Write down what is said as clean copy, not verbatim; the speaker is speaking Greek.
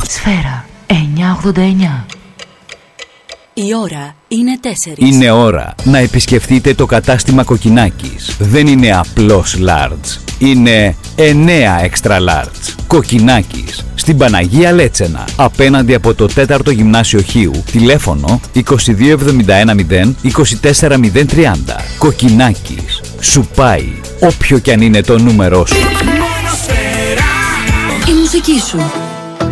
Σφαίρα 989. Η ώρα είναι 4. Είναι ώρα να επισκεφτείτε το κατάστημα Κοκκινάκης. Δεν είναι απλώς large. Είναι 9 extra large. Κοκκινάκης. Στην Παναγία Λέτσενα. Απέναντι από το 4ο Γυμνάσιο Χίου. Τηλέφωνο 22710 24030. Κοκκινάκης. Σου πάει όποιο κι αν είναι το νούμερό σου. Η μουσική σου.